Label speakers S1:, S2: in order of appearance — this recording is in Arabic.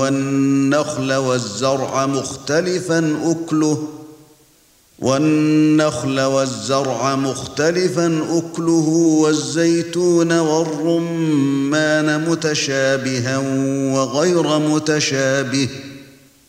S1: والنخل والزرع مختلفا أكله والزيتون والرمان متشابها وغير متشابه